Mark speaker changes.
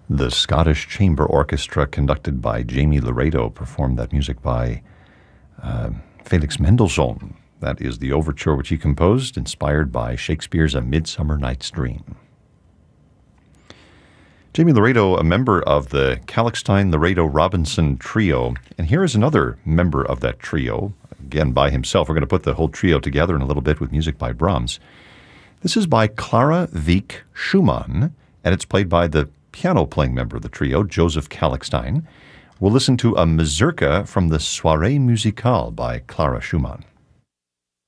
Speaker 1: The Scottish Chamber Orchestra, conducted by Jamie Laredo, performed that music by Felix Mendelssohn. That is the overture which he composed, inspired by Shakespeare's A Midsummer Night's Dream. Jamie Laredo, a member of the Kalkstein-Laredo-Robinson trio, and here is another member of that trio, again by himself. We're going to put the whole trio together in a little bit with music by Brahms. This is by Clara Wieck Schumann, and it's played by the piano-playing member of the trio, Joseph Kalkstein. We'll listen to a mazurka from the Soirée Musicale by Clara Schumann.